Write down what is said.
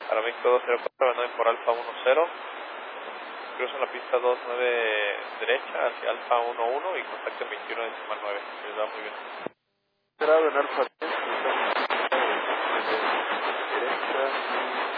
Aeroméxico 204, abandone por Alfa 10. Cruzo la pista 29 derecha hacia Alfa 11 y contacto 21 decimal 9. Les va muy bien. Grado en Alfa